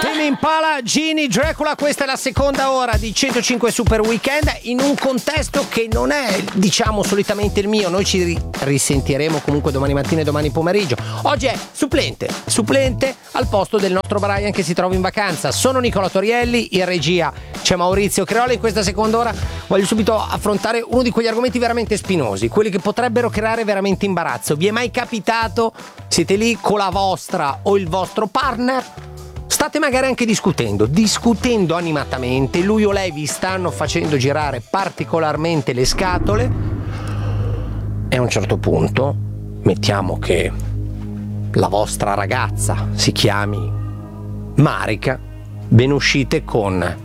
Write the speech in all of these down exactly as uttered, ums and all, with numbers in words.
Tame Impala, Genie Dracula, questa è la seconda ora di centocinque Super Weekend in un contesto che non è, diciamo, solitamente il mio. Noi ci risentiremo comunque domani mattina e domani pomeriggio. Oggi è supplente, supplente al posto del nostro Brian che si trova in vacanza. Sono Nicola Torielli, in regia c'è Maurizio Creoli. In questa seconda ora voglio subito affrontare uno di quegli argomenti veramente spinosi, quelli che potrebbero creare veramente imbarazzo. Vi è mai capitato? Siete lì con la vostra o il vostro partner? State magari anche discutendo, discutendo animatamente, lui o lei vi stanno facendo girare particolarmente le scatole e a un certo punto, mettiamo che la vostra ragazza si chiami Marica, ve ne uscite con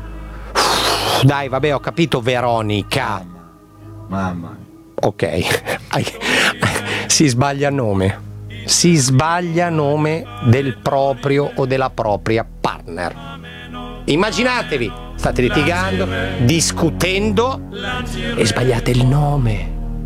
dai vabbè ho capito Veronica. Mamma. Ok, si sbaglia nome. Si sbaglia nome del proprio o della propria partner. Immaginatevi, state litigando, discutendo e sbagliate il nome.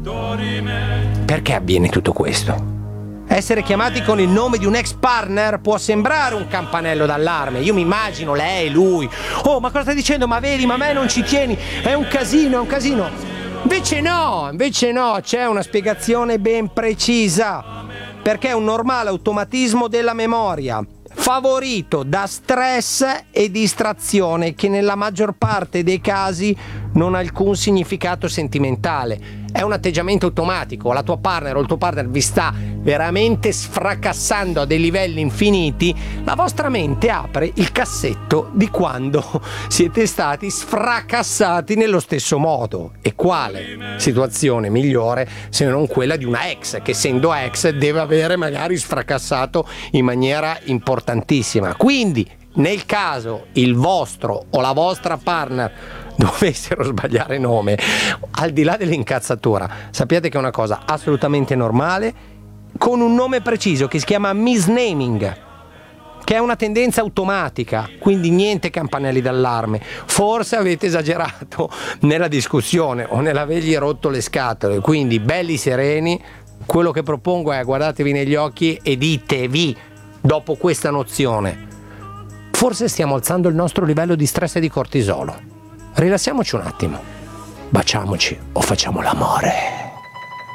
Perché avviene tutto questo? Essere chiamati con il nome di un ex partner può sembrare un campanello d'allarme. Io mi immagino lei, lui. Oh, ma cosa stai dicendo? Ma vedi, ma a me non ci tieni. È un casino, è un casino. Invece no, invece no, c'è una spiegazione ben precisa. Perché è un normale automatismo della memoria, favorito da stress e distrazione che nella maggior parte dei casi non ha alcun significato sentimentale. È un atteggiamento automatico, la tua partner o il tuo partner vi sta veramente sfracassando a dei livelli infiniti, la vostra mente apre il cassetto di quando siete stati sfracassati nello stesso modo. E quale situazione migliore se non quella di una ex, che essendo ex deve avere magari sfracassato in maniera importantissima. Quindi, nel caso il vostro o la vostra partner dovessero sbagliare nome, al di là dell'incazzatura, sappiate che è una cosa assolutamente normale, con un nome preciso che si chiama misnaming, che è una tendenza automatica, quindi niente campanelli d'allarme. Forse avete esagerato nella discussione o nell'avergli rotto le scatole, quindi belli sereni. Quello che propongo è guardatevi negli occhi e ditevi, dopo questa nozione, forse stiamo alzando il nostro livello di stress e di cortisolo. Rilassiamoci un attimo, baciamoci o facciamo l'amore.